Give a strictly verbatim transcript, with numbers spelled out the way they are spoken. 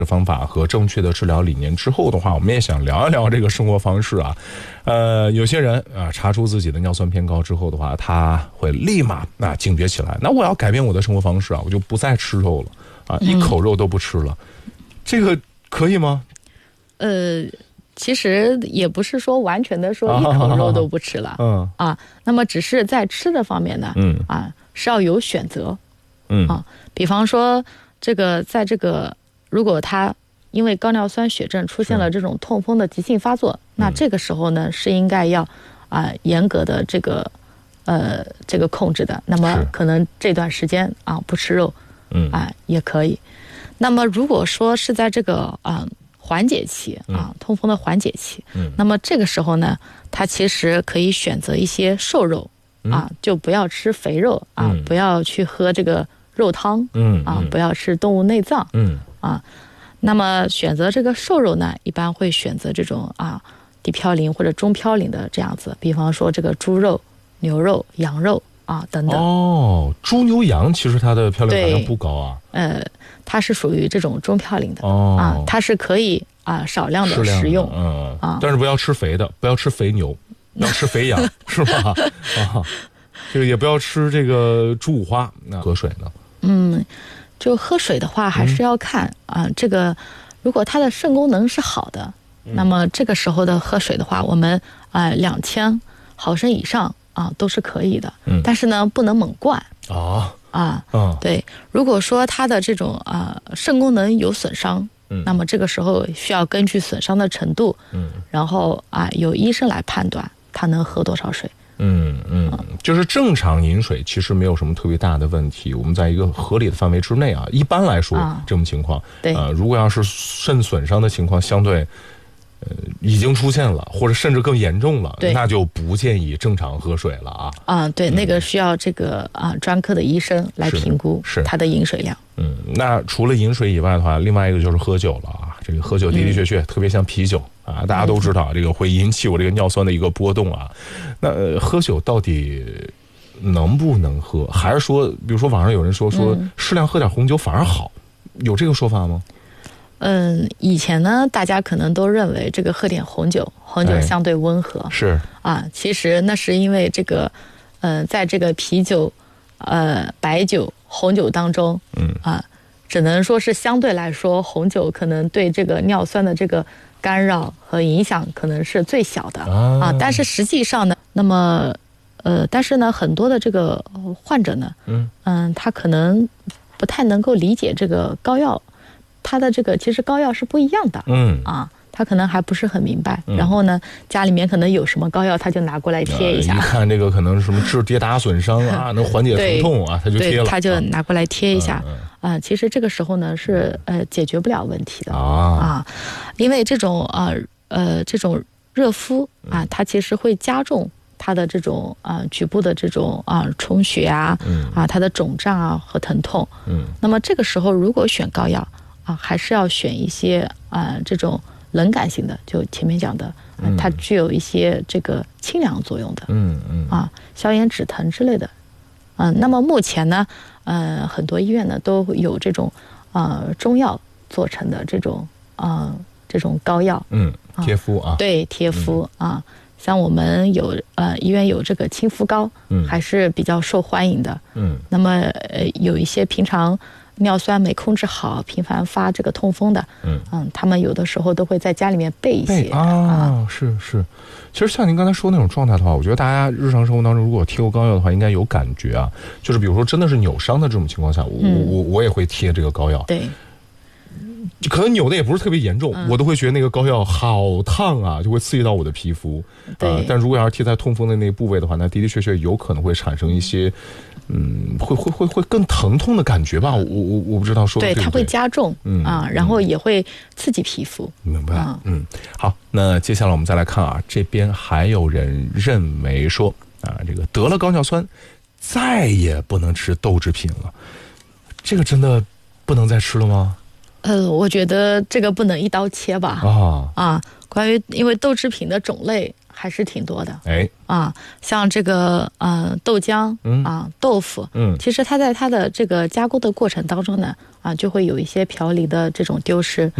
方法和正确的治疗理念之后的话，我们也想聊一聊这个生活方式啊。呃，有些人啊查出自己的尿酸偏高之后的话，他会立马啊警觉起来，那我要改变我的生活方式啊，我就不再吃肉了啊，一口肉都不吃了，嗯、这个可以吗？ 呃，其实也不是说完全的说一口肉都不吃了，嗯啊，那么只是在吃的方面呢，嗯啊是要有选择，嗯啊，比方说这个在这个。如果他因为高尿酸血症出现了这种痛风的急性发作，那这个时候呢是应该要啊、呃、严格的这个呃这个控制的。那么可能这段时间啊不吃肉，嗯啊、呃、也可以。那么如果说是在这个啊、呃、缓解期啊痛风的缓解期，嗯，那么这个时候呢，他其实可以选择一些瘦肉啊，就不要吃肥肉啊，不要去喝这个肉汤，嗯啊，不要吃动物内脏，嗯。啊，那么选择这个瘦肉呢，一般会选择这种啊低嘌呤或者中嘌呤的这样子，比方说这个猪肉、牛肉、羊肉啊等等。哦， 猪牛羊其实它的嘌呤含量不高啊。 呃，它是属于这种中嘌呤的。哦，啊，它是可以啊少量的食用， 嗯啊，但是不要吃肥的，不要吃肥牛，要吃肥羊，是吧？啊，这个也不要吃这个猪五花。那喝水呢？ 嗯。就喝水的话，还是要看啊、嗯呃，这个如果它的肾功能是好的，嗯、那么这个时候的喝水的话，我们啊两千毫升以上啊都是可以的。嗯，但是呢，不能猛灌啊啊啊！对，如果说它的这种啊、呃、肾功能有损伤，嗯，那么这个时候需要根据损伤的程度，嗯，然后啊、呃、由医生来判断他能喝多少水。 嗯嗯，就是正常饮水其实没有什么特别大的问题，我们在一个合理的范围之内啊。一般来说，啊、这种情况，对，呃，如果要是肾损伤的情况相对，呃，已经出现了，或者甚至更严重了，那就不建议正常喝水了啊。 啊，对，嗯、那个需要这个啊专科的医生来评估是他的饮水量。 嗯，那除了饮水以外的话，另外一个就是喝酒了啊。这个喝酒的的确确、嗯、特别像啤酒啊，大家都知道、嗯、这个会引起我这个尿酸的一个波动啊。那、呃、喝酒到底能不能喝？还是说，比如说网上有人说说适量喝点红酒反而好，有这个说法吗？ 嗯，以前呢，大家可能都认为这个喝点红酒，红酒相对温和，哎、 是啊，其实那是因为这个，呃，在这个啤酒、呃白酒、红酒当中，嗯啊。只能说是相对来说，红酒可能对这个尿酸的这个干扰和影响可能是最小的、哦、啊。但是实际上呢，那么呃，但是呢，很多的这个患者呢，嗯嗯，他可能不太能够理解这个膏药，它的这个其实膏药是不一样的，嗯啊。他可能还不是很明白，嗯、然后呢，家里面可能有什么膏药，他就拿过来贴一下。呃、 一看这个可能是什么治跌打损伤啊，能缓解疼痛啊，他就贴了。 他就拿过来贴一下。啊、呃，其实这个时候呢是呃解决不了问题的啊啊，因为这种呃呃这种热敷啊，它其实会加重它的这种啊、呃、局部的这种啊、呃、充血啊，嗯、啊它的肿胀啊和疼痛。嗯，那么这个时候如果选膏药啊，还是要选一些啊、呃、这种。冷感型的，就前面讲的、呃，它具有一些这个清凉作用的，嗯嗯啊，消炎止疼之类的，嗯、呃，那么目前呢，呃，很多医院呢都有这种呃中药做成的这种呃这种膏药， 嗯，贴敷啊， 对，贴敷、嗯、啊，像我们有呃医院有这个亲肤膏，嗯，还是比较受欢迎的，嗯，那么呃有一些平常。尿酸没控制好，频繁发这个痛风的，嗯嗯，他们有的时候都会在家里面备一些啊，啊是是。其实像您刚才说那种状态的话，我觉得大家日常生活当中如果贴过膏药的话，应该有感觉啊。就是比如说真的是扭伤的这种情况下，我、嗯、我我也会贴这个膏药。 对。 可能扭的也不是特别严重、嗯，我都会觉得那个膏药好烫啊，就会刺激到我的皮肤。对、呃。但如果要是贴在痛风的那个部位的话，那的的确确有可能会产生一些。嗯，会会会会更疼痛的感觉吧？我我我不知道说的对不对， 它会加重，嗯啊，然后也会刺激皮肤。 明白，嗯嗯。好，那接下来我们再来看啊，这边还有人认为说啊，这个得了高尿酸，再也不能吃豆制品了，这个真的不能再吃了吗？ 呃，我觉得这个不能一刀切吧。啊啊，关于因为豆制品的种类还是挺多的。哎，啊，像这个呃豆浆，嗯啊豆腐，嗯，其实它在它的这个加工的过程当中呢，啊就会有一些嘌呤的这种丢失。